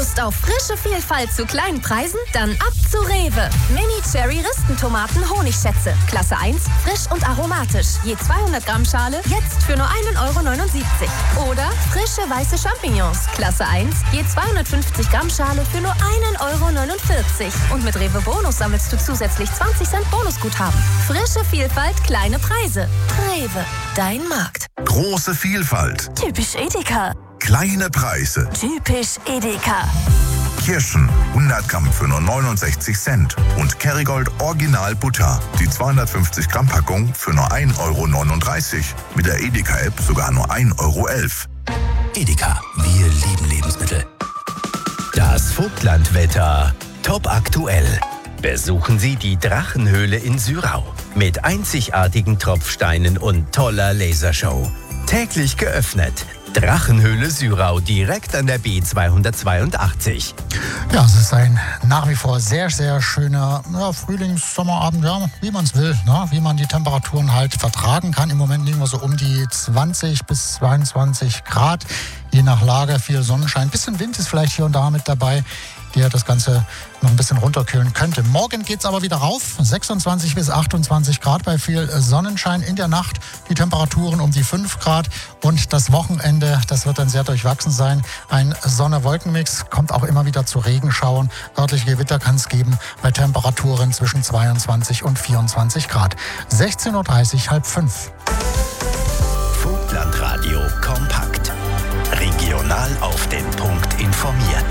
Lust auf frische Vielfalt zu kleinen Preisen? Dann ab zu Rewe. Mini-Cherry-Ristentomaten Honigschätze. Klasse 1, frisch und aromatisch. Je 200 Gramm Schale, jetzt für nur 1,79 € Oder frische weiße Champignons. Klasse 1, je 250 Gramm Schale für nur 1,49 € Und mit Rewe Bonus sammelst du zusätzlich 20 Cent Bonusguthaben. Frische Vielfalt, kleine Preise. Rewe, dein Markt. Große Vielfalt. Typisch Edeka. Kleine Preise. Typisch Edeka. Kirschen 100 Gramm für nur 69 Cent und Kerrygold Original Butter, die 250 Gramm Packung für nur 1,39 €. Mit der Edeka-App sogar nur 1,11 €. Edeka, wir lieben Lebensmittel. Das Vogtlandwetter. Top aktuell. Besuchen Sie die Drachenhöhle in Syrau mit einzigartigen Tropfsteinen und toller Lasershow. Täglich geöffnet. Drachenhöhle Syrau, direkt an der B282. Ja, es ist ein nach wie vor sehr, sehr schöner Frühlings-Sommerabend, ja, wie man es will, ne? Wie man die Temperaturen halt vertragen kann. Im Moment liegen wir so um die 20 bis 22 Grad, je nach Lage, viel Sonnenschein. Ein bisschen Wind ist vielleicht hier und da mit dabei, der das Ganze noch ein bisschen runterkühlen könnte. Morgen geht es aber wieder rauf, 26 bis 28 Grad bei viel Sonnenschein. In der Nacht die Temperaturen um die 5 Grad und das Wochenende, das wird dann sehr durchwachsen sein. Ein Sonne-Wolken-Mix, kommt auch immer wieder zu Regenschauern. Örtliche Gewitter kann es geben bei Temperaturen zwischen 22 und 24 Grad. 16:30 Uhr, 4:30. Vogtlandradio kompakt. Regional auf den Punkt informiert.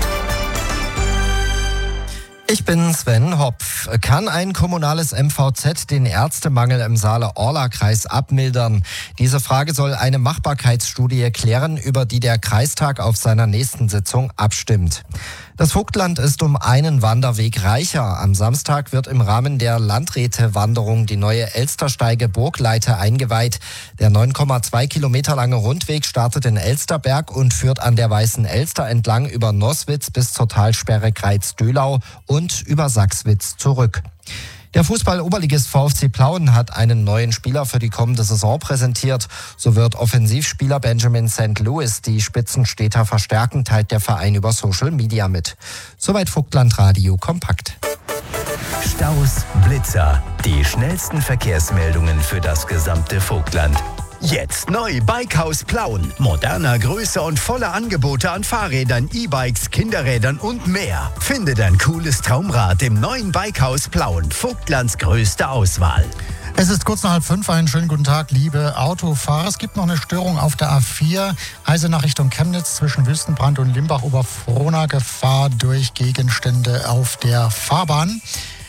Ich bin Sven Hopf. Kann ein kommunales MVZ den Ärztemangel im Saale-Orla-Kreis abmildern? Diese Frage soll eine Machbarkeitsstudie klären, über die der Kreistag auf seiner nächsten Sitzung abstimmt. Das Vogtland ist um einen Wanderweg reicher. Am Samstag wird im Rahmen der Landrätewanderung die neue Elstersteige Burgleite eingeweiht. Der 9,2 Kilometer lange Rundweg startet in Elsterberg und führt an der Weißen Elster entlang über Noswitz bis zur Talsperre Greiz-Dölau und über Sachswitz zurück. Der Fußball-Oberligist VfC Plauen hat einen neuen Spieler für die kommende Saison präsentiert. So wird Offensivspieler Benjamin St. Louis die Spitzenstädter verstärken, teilt der Verein über Social Media mit. Soweit Vogtlandradio kompakt. Staus, Blitzer, die schnellsten Verkehrsmeldungen für das gesamte Vogtland. Jetzt neu Bikehaus Plauen. Moderner, größer und voller Angebote an Fahrrädern, E-Bikes, Kinderrädern und mehr. Finde dein cooles Traumrad im neuen Bikehaus Plauen. Vogtlands größte Auswahl. Es ist kurz nach 4:30. Einen schönen guten Tag, liebe Autofahrer. Es gibt noch eine Störung auf der A4. Eisenach Richtung Chemnitz zwischen Wüstenbrand und Limbach-Oberfrohna. Gefahr durch Gegenstände auf der Fahrbahn.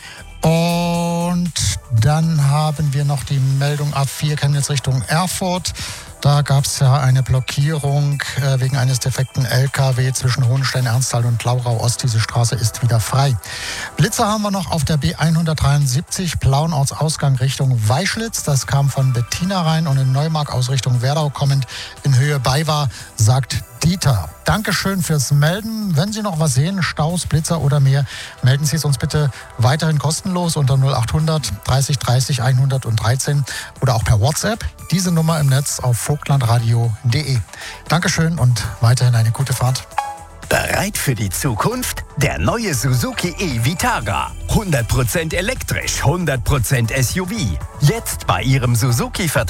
Und dann haben wir noch die Meldung A4 Chemnitz Richtung Erfurt. Da gab es ja eine Blockierung wegen eines defekten LKW zwischen Hohenstein, Ernsthal und Laurau-Ost. Diese Straße ist wieder frei. Blitzer haben wir noch auf der B173, Plauenortsausgang Richtung Weischlitz. Das kam von Bettina rein und in Neumark aus Richtung Werdau kommend in Höhe Baywa, sagt Dieter. Dankeschön fürs Melden. Wenn Sie noch was sehen, Staus, Blitzer oder mehr, melden Sie es uns bitte weiterhin kostenlos unter 0800 30 30 113 oder auch per WhatsApp. Diese Nummer im Netz auf vogtlandradio.de. Dankeschön und weiterhin eine gute Fahrt. Bereit für die Zukunft? Der neue Suzuki e-Vitara. 100% elektrisch, 100% SUV. Jetzt bei Ihrem Suzuki-Vertrag